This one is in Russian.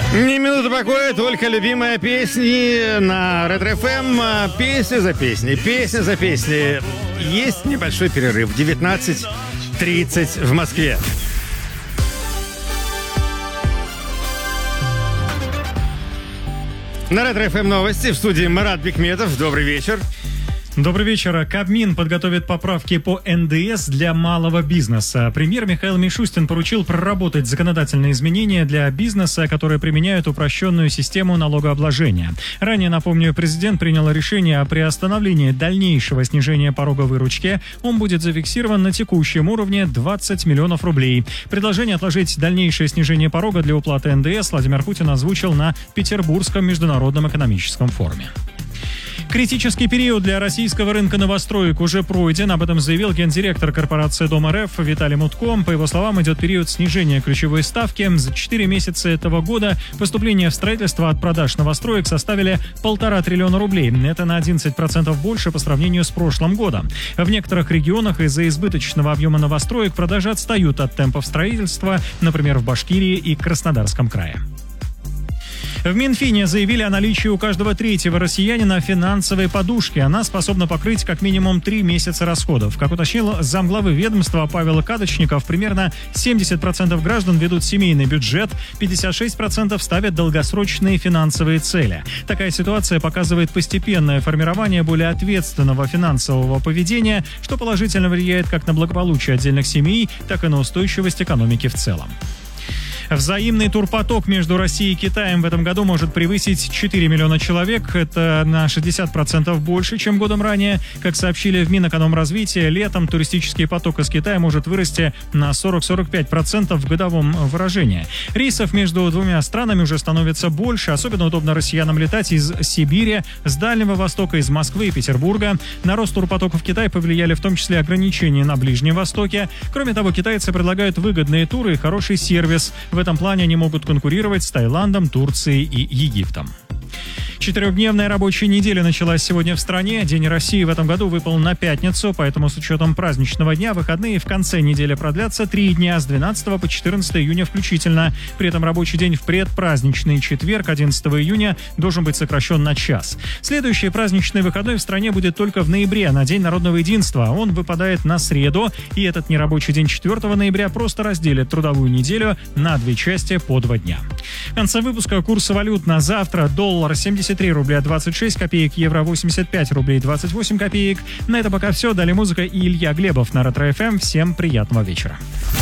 Ни минуты покоя, только любимые песни на Ретро-ФМ. Песня за песней, песня за песней. Есть небольшой перерыв. 19:30 в Москве. На Ретро-ФМ новости в студии Марат Бекметов. Добрый вечер. Добрый вечер. Кабмин подготовит поправки по НДС для малого бизнеса. Премьер Михаил Мишустин поручил проработать законодательные изменения для бизнеса, которые применяют упрощенную систему налогообложения. Ранее, напомню, президент принял решение о приостановлении дальнейшего снижения порога выручки. Он будет зафиксирован на текущем уровне 20 миллионов рублей. Предложение отложить дальнейшее снижение порога для уплаты НДС Владимир Путин озвучил на Петербургском международном экономическом форуме. Критический период для российского рынка новостроек уже пройден. Об этом заявил гендиректор корпорации Дом РФ Виталий Мутко. По его словам, идет период снижения ключевой ставки. За 4 месяца этого года поступления в строительство от продаж новостроек составили 1,5 триллиона рублей. Это на 11% больше по сравнению с прошлым годом. В некоторых регионах из-за избыточного объема новостроек продажи отстают от темпов строительства, например, в Башкирии и Краснодарском крае. В Минфине заявили о наличии у каждого третьего россиянина финансовой подушки. Она способна покрыть как минимум 3 месяца расходов. Как уточнил замглавы ведомства Павел Кадочников, примерно 70% граждан ведут семейный бюджет, 56% ставят долгосрочные финансовые цели. Такая ситуация показывает постепенное формирование более ответственного финансового поведения, что положительно влияет как на благополучие отдельных семей, так и на устойчивость экономики в целом. Взаимный турпоток между Россией и Китаем в этом году может превысить 4 миллиона человек. Это на 60% больше, чем годом ранее. Как сообщили в Минэкономразвития, летом туристический поток из Китая может вырасти на 40-45% в годовом выражении. Рейсов между двумя странами уже становится больше. Особенно удобно россиянам летать из Сибири, с Дальнего Востока, из Москвы и Петербурга. На рост турпотока в Китай повлияли в том числе ограничения на Ближнем Востоке. Кроме того, китайцы предлагают выгодные туры и хороший сервис. В этом плане они могут конкурировать с Таиландом, Турцией и Египтом. 4-дневная рабочая неделя началась сегодня в стране. День России в этом году выпал на пятницу, поэтому с учетом праздничного дня выходные в конце недели продлятся 3 дня с 12 по 14 июня включительно. При этом рабочий день в предпраздничный четверг, 11 июня, должен быть сокращен на час. Следующий праздничный выходной в стране будет только в ноябре, на День народного единства. Он выпадает на среду, и этот нерабочий день 4 ноября просто разделит трудовую неделю на 2 части по 2 дня. В конце выпуска курсы валют на завтра. Доллар 73 рубля 26 копеек, евро 85 рублей 28 копеек. На это пока все. Далее музыка и Илья Глебов на Ретро-ФМ. Всем приятного вечера.